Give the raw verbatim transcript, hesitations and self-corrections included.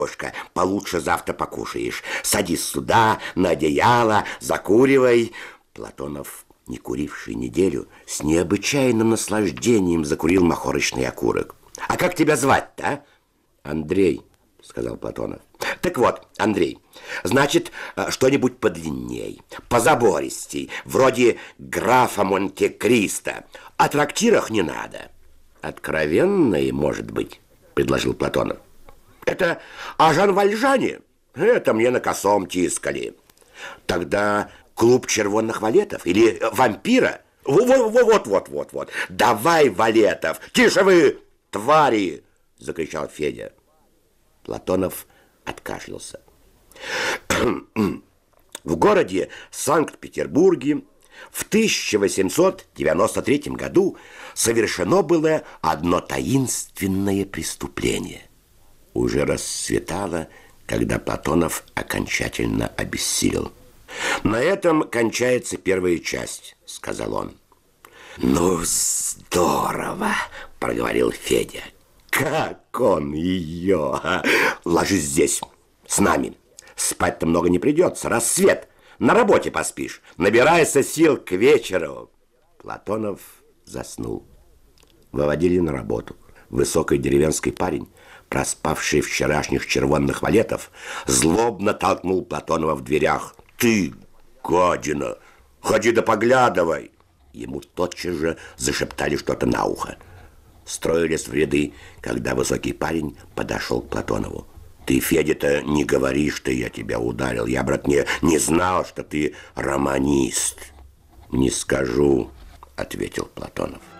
картошка. Получше завтра покушаешь. Садись сюда, на одеяло, закуривай. Платонов, не куривший неделю, с необычайным наслаждением закурил махорочный окурок. А как тебя звать-то, а? Андрей, сказал Платонов. Так вот, Андрей, значит, что-нибудь подлинней, позабористей, вроде графа Монте-Кристо. О трактирах не надо. Откровенное, может быть, предложил Платонов. Это о Жан Вальжане? Это мне на косом тискали. Тогда клуб червонных валетов или вампира? Вот-вот-вот-вот-вот. Давай, валетов! Тише вы, твари! Закричал Федя. Платонов откашлялся. В городе Санкт-Петербурге в тысяча восемьсот девяносто третьем году совершено было одно таинственное преступление. Уже расцветало, когда Платонов окончательно обессилел. «На этом кончается первая часть», — сказал он. «Ну, здорово», — проговорил Федя. «Как он ее! Ложись здесь, с нами. Спать-то много не придется. Рассвет. На работе поспишь. Набирайся сил к вечеру». Платонов заснул. Выводили на работу. Высокий деревенский парень, проспавший вчерашних червонных валетов, злобно толкнул Платонова в дверях. «Ты, гадина, ходи да поглядывай!» Ему тотчас же зашептали что-то на ухо. Строились в ряды, когда высокий парень подошел к Платонову. «Ты, Федя-то, не говори, что я тебя ударил. Я, брат, не, не знал, что ты романист». «Не скажу», — ответил Платонов.